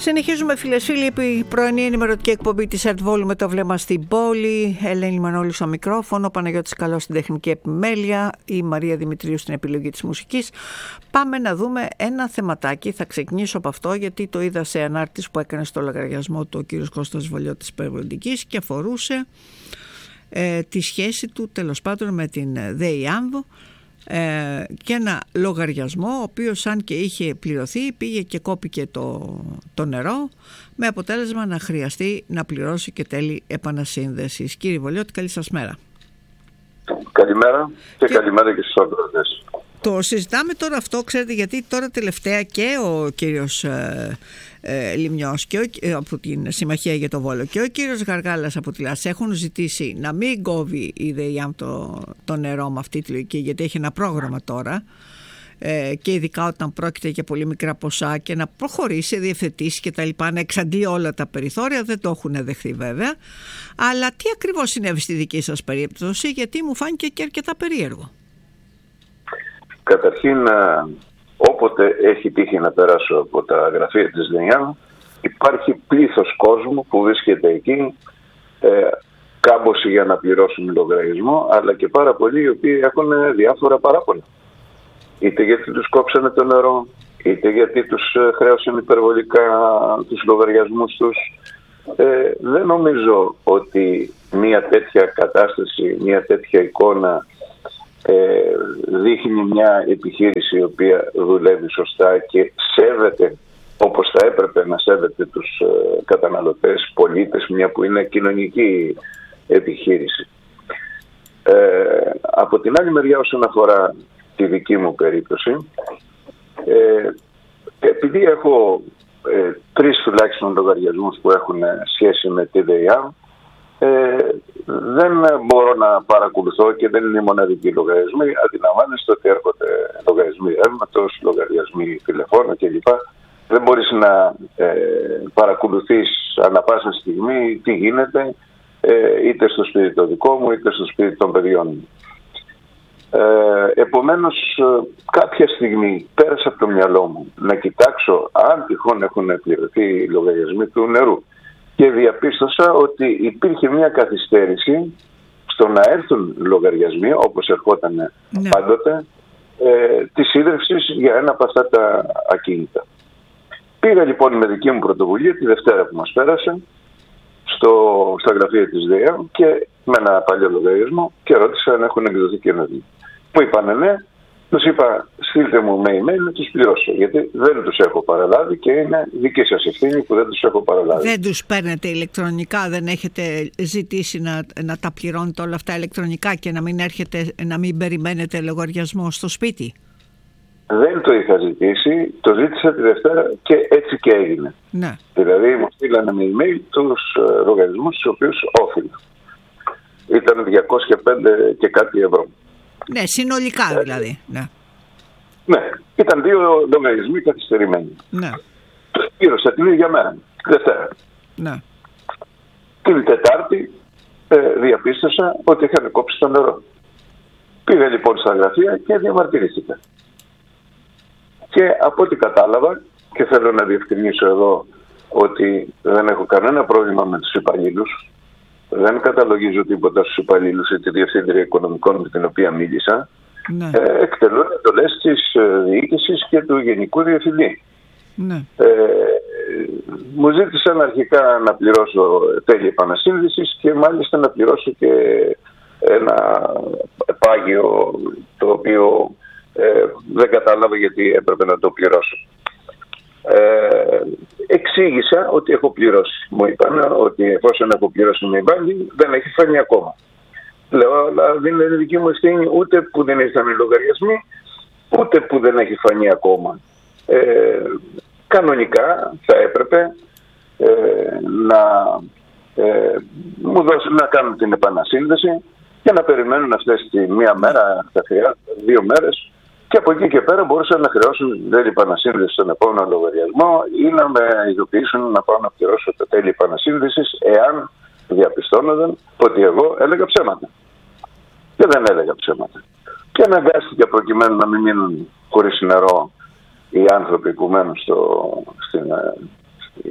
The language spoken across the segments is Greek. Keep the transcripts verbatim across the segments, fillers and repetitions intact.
Συνεχίζουμε, φίλες φίλοι, η πρωινή ενημερωτική εκπομπή της ΕΡΤ Βόλου με το βλέμμα στην πόλη. Ελένη Μανώλη στο μικρόφωνο, Παναγιώτης Καλός στην τεχνική επιμέλεια, η Μαρία Δημητρίου στην επιλογή της μουσικής. Πάμε να δούμε ένα θεματάκι. Θα ξεκινήσω από αυτό, γιατί το είδα σε ανάρτηση που έκανε στο λογαριασμό του ο κύριος Κώστας Βολιώτης Περιβαλλοντικής και αφορούσε ε, τη σχέση του τέλος πάντων με την ΔΕΗ Άμβο. Ε, και ένα λογαριασμό ο οποίος, αν και είχε πληρωθεί, πήγε και κόπηκε το, το νερό, με αποτέλεσμα να χρειαστεί να πληρώσει και τέλη επανασύνδεσης. Κύριε Βολιώτη, καλή σας μέρα. Καλημέρα και, και... καλημέρα και στους ακροατές. Το συζητάμε τώρα αυτό, ξέρετε, γιατί τώρα τελευταία και ο κύριος ε, ε, Λιμνιός και ο, ε, από την Συμμαχία για το Βόλο και ο κύριος Γαργάλας από τη ΛΑΣ έχουν ζητήσει να μην κόβει η ΔΕΗ το, το νερό με αυτή τη λογική, γιατί έχει ένα πρόγραμμα τώρα ε, και ειδικά όταν πρόκειται για πολύ μικρά ποσά, και να προχωρήσει, διευθετήσει και τα λοιπά, να εξαντλεί όλα τα περιθώρια. Δεν το έχουν δεχθεί βέβαια, αλλά τι ακριβώς συνέβη στη δική σας περίπτωση, γιατί μου φάνηκε και αρκετά περίεργο. Καταρχήν, όποτε έχει τύχει να περάσω από τα γραφεία της ΔΕΗ, υπάρχει πλήθος κόσμου που βρίσκεται εκεί, ε, κάμποση για να πληρώσουν λογαριασμό, αλλά και πάρα πολλοί οι οποίοι έχουν διάφορα παράπονα. Είτε γιατί τους κόψανε το νερό, είτε γιατί τους χρέωσαν υπερβολικά τους λογαριασμούς τους. Ε, δεν νομίζω ότι μια τέτοια κατάσταση, μια τέτοια εικόνα Ε, δείχνει μια επιχείρηση η οποία δουλεύει σωστά και σέβεται όπως θα έπρεπε να σέβεται τους ε, καταναλωτές, πολίτες, μια που είναι κοινωνική επιχείρηση. Ε, από την άλλη μεριά, όσον αφορά τη δική μου περίπτωση, ε, επειδή έχω ε, τρεις τουλάχιστον λογαριασμούς που έχουν σχέση με τη ΔΕΗ, Ε, δεν μπορώ να παρακολουθώ και δεν είναι οι μοναδικοί λογαριασμοί. Αντιλαμβάνεστε ότι έρχονται λογαριασμοί ρεύματος, λογαριασμοί τηλεφώνου κλπ. Δεν μπορείς να ε, παρακολουθείς ανά πάσα στιγμή τι γίνεται, ε, είτε στο σπίτι το δικό μου είτε στο σπίτι των παιδιών μου. Ε, επομένως, κάποια στιγμή πέρασε από το μυαλό μου να κοιτάξω αν τυχόν έχουν πληρωθεί οι λογαριασμοί του νερού. Και διαπίστωσα ότι υπήρχε μια καθυστέρηση στο να έρθουν λογαριασμοί, όπως ερχόταν ναι. πάντοτε, ε, της ίδρυυσης για ένα από αυτά τα ακίνητα. Πήγα λοιπόν με δική μου πρωτοβουλία τη Δευτέρα που μας πέρασε στο, στα γραφεία της ΔΕΗ και με ένα παλιό λογαριασμό και ρώτησα αν έχουν εκδοθεί καινούργιοι. Μου είπανε ναι. Τους είπα, στείλτε μου με email να τους πληρώσω, γιατί δεν τους έχω παραλάβει και είναι δική σας ευθύνη που δεν τους έχω παραλάβει. Δεν τους παίρνετε ηλεκτρονικά, δεν έχετε ζητήσει να, να τα πληρώνετε όλα αυτά ηλεκτρονικά και να μην, έρχεται, να μην περιμένετε λογαριασμό στο σπίτι? Δεν το είχα ζητήσει, το ζήτησα τη Δευτέρα και έτσι και έγινε. Ναι. Δηλαδή μου στείλανε με email τους λογαριασμούς τους οποίους όφιλα. Ήταν διακόσια πέντε και κάτι ευρώ. Ναι, συνολικά δηλαδή. Ναι, ναι, ήταν δύο λογαριασμοί καθυστερημένοι. Ναι. Τους πλήρωσα την ίδια μέρα, Δευτέρα. Ναι. Την Τετάρτη ε, διαπίστωσα ότι είχαν κόψει το νερό. Πήγα λοιπόν στα γραφεία και διαμαρτυρήθηκα. Και από ό,τι κατάλαβα, και θέλω να διευκρινίσω εδώ ότι δεν έχω κανένα πρόβλημα με τους υπαλλήλους, δεν καταλογίζω τίποτα στους υπαλλήλους ή τη Διευθύντρια Οικονομικών με την οποία μίλησα. Ναι. Ε, εκτελούν εντολές της διοίκησης και του Γενικού Διευθυντή. Ναι. Ε, μου ζήτησαν αρχικά να πληρώσω τέλη επανασύνδεσης και μάλιστα να πληρώσω και ένα πάγιο το οποίο ε, δεν κατάλαβα γιατί έπρεπε να το πληρώσω. Ε, εξήγησα ότι έχω πληρώσει. Μου είπαν ότι εφόσον έχω πληρώσει με μπάνκι δεν έχει φανεί ακόμα. Λέω, αλλά δεν είναι δική μου ευθύνη ούτε που δεν ήρθαν οι λογαριασμοί, ούτε που δεν έχει φανεί ακόμα. Ε, κανονικά θα έπρεπε ε, να ε, μου δώσουν να κάνουν την επανασύνδεση και να περιμένουν αυτές τη μία μέρα, τα χρειάζεται δύο μέρες. Και από εκεί και πέρα μπορούσαν να χρεώσουν τέλη επανασύνδεση στον επόμενο λογαριασμό ή να με ειδοποιήσουν να πάω να πληρώσω τα τέλη επανασύνδεσης εάν διαπιστώνονταν ότι εγώ έλεγα ψέματα. Και δεν έλεγα ψέματα. Και αναγκάστηκε προκειμένου να μην μείνουν χωρίς νερό οι άνθρωποι που μένουν στο, στην,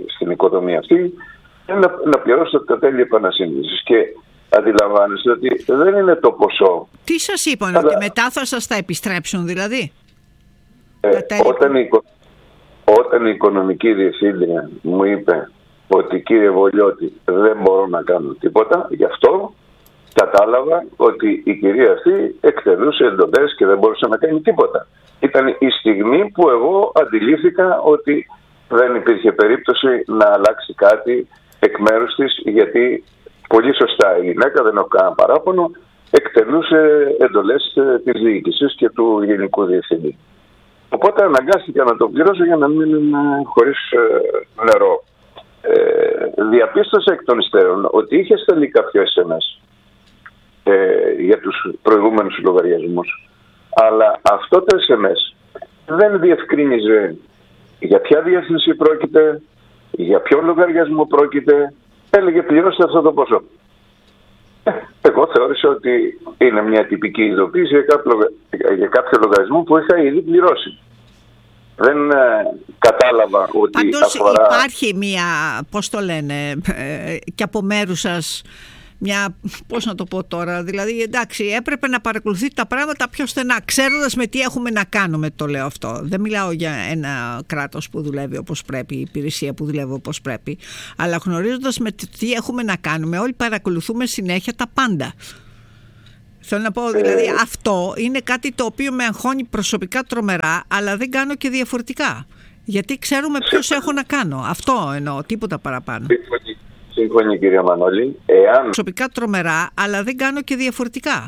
υποδομή αυτή, να, να πληρώσετε τα τέλη επανασύνδεσης. Και αντιλαμβάνεστε ότι δεν είναι το ποσό. Τι σας είπαν, αλλά... ότι μετά θα σας τα επιστρέψουν δηλαδή? Ε, όταν, η, όταν η οικονομική διευθύντρια μου είπε ότι κύριε Βολιώτη δεν μπορώ να κάνω τίποτα, γι' αυτό κατάλαβα ότι η κυρία αυτή εκτελούσε εντολές και δεν μπορούσε να κάνει τίποτα. Ήταν η στιγμή που εγώ αντιλήφθηκα ότι δεν υπήρχε περίπτωση να αλλάξει κάτι εκ μέρους της, γιατί πολύ σωστά η γυναίκα, δεν έχω κανένα παράπονο, εκτελούσε εντολές της διοίκησης και του Γενικού Διευθυντή. Οπότε αναγκάστηκα να το πληρώσω για να μείνουν χωρίς νερό. Ε, διαπίστωσα εκ των υστέρων ότι είχε στελεί κάποιο ες εμ ες ε, για τους προηγούμενους λογαριασμούς, αλλά αυτό το ες εμ ες δεν διευκρίνιζε για ποια διεύθυνση πρόκειται, για ποιο λογαριασμό πρόκειται, έλεγε πληρώστε αυτό το ποσό. Ε, εγώ θεώρησα ότι είναι μια τυπική ειδοποίηση για κάποιο, για κάποιο λογαριασμό που είχα ήδη πληρώσει. Δεν ε, κατάλαβα ότι Πάντως αφορά... υπάρχει μια, πώς το λένε, ε, και από μέρους σας μια, πώς να το πω τώρα, δηλαδή εντάξει έπρεπε να παρακολουθείτε τα πράγματα πιο στενά, ξέροντας με τι έχουμε να κάνουμε, το λέω αυτό. Δεν μιλάω για ένα κράτος που δουλεύει όπως πρέπει, η υπηρεσία που δουλεύει όπως πρέπει, αλλά γνωρίζοντας με τι έχουμε να κάνουμε, όλοι παρακολουθούμε συνέχεια τα πάντα. Θέλω να πω, δηλαδή ε... αυτό είναι κάτι το οποίο με αγχώνει προσωπικά τρομερά, αλλά δεν κάνω και διαφορετικά. Γιατί ξέρουμε ποιος έχω να κάνω. Αυτό εννοώ, τίποτα παραπάνω. Σύμφωνη κυρία Μανώλη. Εάν... Προσωπικά τρομερά, αλλά δεν κάνω και διαφορετικά.